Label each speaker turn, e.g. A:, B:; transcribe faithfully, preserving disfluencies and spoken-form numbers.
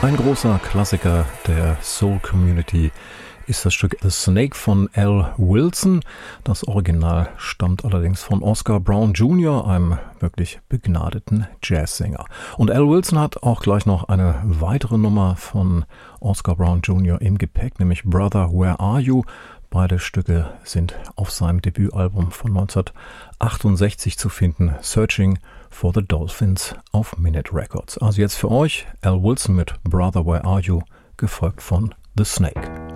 A: Ein großer Klassiker der Soul Community ist das Stück The Snake von Al Wilson. Das Original stammt allerdings von Oscar Brown Junior, einem wirklich begnadeten Jazzsänger. Und Al Wilson hat auch gleich noch eine weitere Nummer von Oscar Brown Junior im Gepäck, nämlich Brother, Where Are You? Beide Stücke sind auf seinem Debütalbum von neunzehnhundertachtundsechzig zu finden, Searching for the Dolphins auf Minute Records. Also jetzt für euch Al Wilson mit Brother, Where Are You? Gefolgt von The Snake.